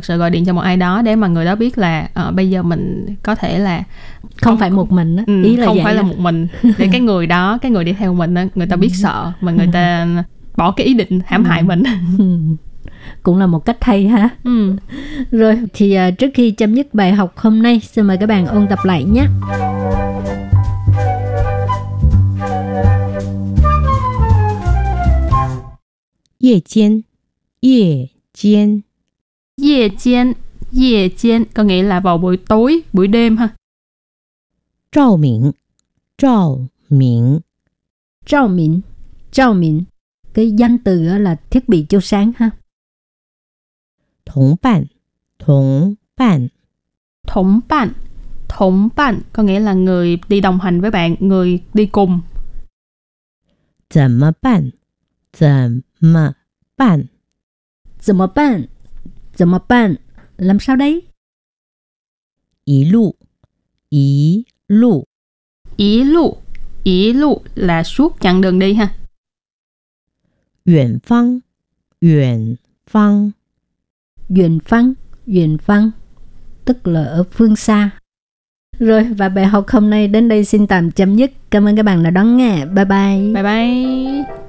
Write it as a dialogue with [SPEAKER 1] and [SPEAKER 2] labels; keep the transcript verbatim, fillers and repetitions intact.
[SPEAKER 1] sự gọi điện cho một ai đó để mà người đó biết là uh, bây giờ mình có thể là
[SPEAKER 2] không, không phải một mình đó.
[SPEAKER 1] Ừ,
[SPEAKER 2] ý là
[SPEAKER 1] không
[SPEAKER 2] vậy
[SPEAKER 1] phải
[SPEAKER 2] đó.
[SPEAKER 1] là một mình, để cái người đó, cái người đi theo mình đó, người ta biết sợ mà người ta bỏ cái ý định hãm hại mình.
[SPEAKER 2] Cũng là một cách hay ha.
[SPEAKER 1] Ừ.
[SPEAKER 2] Rồi thì uh, trước khi chấm dứt bài học hôm nay, xin mời các bạn ôn tập lại nhé.
[SPEAKER 3] 夜間,夜間.
[SPEAKER 1] 夜間,夜間có nghĩa là vào buổi tối, buổi đêm ha.
[SPEAKER 3] 照明,照明.
[SPEAKER 2] 照明,照明. Cái danh từ là thiết bị chiếu sáng ha.
[SPEAKER 3] 同伴,同伴.
[SPEAKER 1] Thống bạn, thống bạn có nghĩa là người đi đồng hành với bạn, người đi cùng.
[SPEAKER 3] 怎么办, 怎么办.
[SPEAKER 2] 怎么办, 怎么办, làm sao đấy?
[SPEAKER 3] 一路, 一路.
[SPEAKER 1] Ý lụ, ý lụ là suốt chặng đường đi ha.
[SPEAKER 3] 遠方, 遠方.
[SPEAKER 2] 遠方, 遠方, tức là ở phương xa. Rồi, và bài học hôm nay đến đây xin tạm chấm dứt. Cảm ơn các bạn đã đón nghe. Bye bye.
[SPEAKER 1] Bye bye.